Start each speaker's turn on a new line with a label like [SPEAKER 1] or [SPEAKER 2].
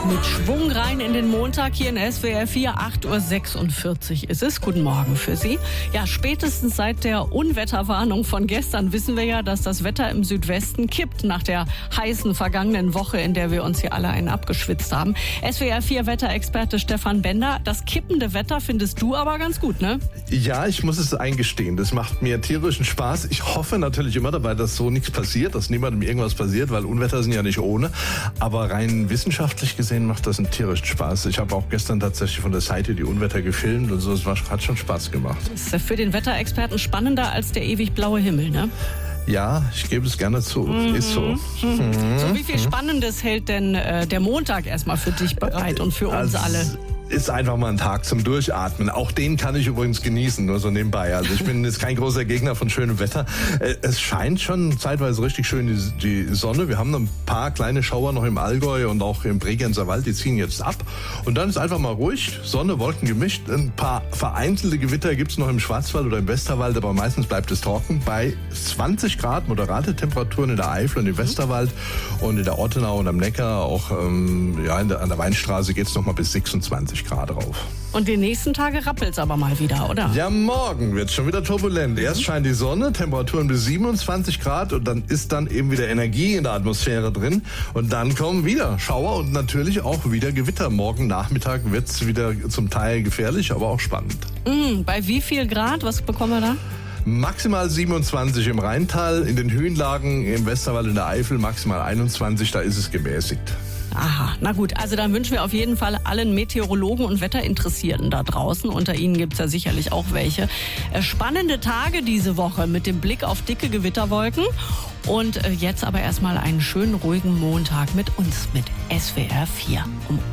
[SPEAKER 1] Mit Schwung rein in den Montag hier in SWR 4, 8.46 Uhr ist es. Guten Morgen für Sie. Ja, spätestens seit der Unwetterwarnung von gestern wissen wir ja, dass das Wetter im Südwesten kippt nach der heißen vergangenen Woche, in der wir uns hier alle einen abgeschwitzt haben. SWR 4 Wetterexperte Stefan Bender, das kippende Wetter findest du aber ganz gut, ne?
[SPEAKER 2] Ja, ich muss es eingestehen, das macht mir tierischen Spaß. Ich hoffe natürlich immer dabei, dass so nichts passiert, dass niemandem irgendwas passiert, weil Unwetter sind ja nicht ohne. Aber rein wissenschaftlich gesehen macht das einen tierischen Spaß. Ich habe auch gestern tatsächlich von der Seite die Unwetter gefilmt und so, es hat schon Spaß gemacht.
[SPEAKER 1] Das ist für den Wetterexperten spannender als der ewig blaue Himmel, ne?
[SPEAKER 2] Ja, ich gebe es gerne zu. Ist so.
[SPEAKER 1] So, wie viel Spannendes hält denn der Montag erstmal für dich bereit und für uns alle?
[SPEAKER 2] Ist einfach mal ein Tag zum Durchatmen. Auch den kann ich übrigens genießen, nur so nebenbei. Also ich bin jetzt kein großer Gegner von schönem Wetter. Es scheint schon zeitweise richtig schön die Sonne. Wir haben noch ein paar kleine Schauer noch im Allgäu und auch im Bregenzer Wald. Die ziehen jetzt ab. Und dann ist einfach mal ruhig. Sonne, Wolken gemischt. Ein paar vereinzelte Gewitter gibt's noch im Schwarzwald oder im Westerwald, aber meistens bleibt es trocken. Bei 20 Grad moderate Temperaturen in der Eifel und im Westerwald und in der Ortenau und am Neckar. Auch an der Weinstraße geht's noch mal bis 26 Grad rauf.
[SPEAKER 1] Und die nächsten Tage rappelt's aber mal wieder, oder?
[SPEAKER 2] Ja, morgen wird's schon wieder turbulent. Erst scheint die Sonne, Temperaturen bis 27 Grad und dann ist dann eben wieder Energie in der Atmosphäre drin. Und dann kommen wieder Schauer und natürlich auch wieder Gewitter. Morgen Nachmittag wird's wieder zum Teil gefährlich, aber auch spannend.
[SPEAKER 1] Bei wie viel Grad? Was bekommen wir da?
[SPEAKER 2] Maximal 27 im Rheintal, in den Höhenlagen im Westerwald in der Eifel maximal 21, da ist es gemäßigt.
[SPEAKER 1] Aha, na gut, also dann wünschen wir auf jeden Fall allen Meteorologen und Wetterinteressierten da draußen, unter Ihnen gibt's ja sicherlich auch welche, spannende Tage diese Woche mit dem Blick auf dicke Gewitterwolken. Und jetzt aber erstmal einen schönen, ruhigen Montag mit uns, mit SWR 4 um